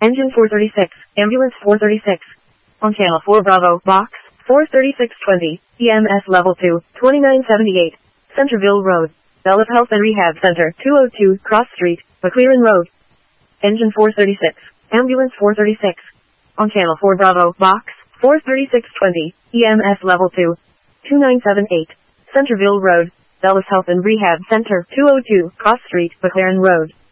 Engine 436, Ambulance 436. On Channel 4 Bravo, Box 43620, EMS Level 2, 2978, Centerville Road, Bellas Health and Rehab Center, 202, Cross Street, McLaren Road. Engine 436, Ambulance 436. On Channel 4 Bravo, Box 43620, EMS Level 2, 2978, Centerville Road, Bellas Health and Rehab Center, 202, Cross Street, McLaren Road.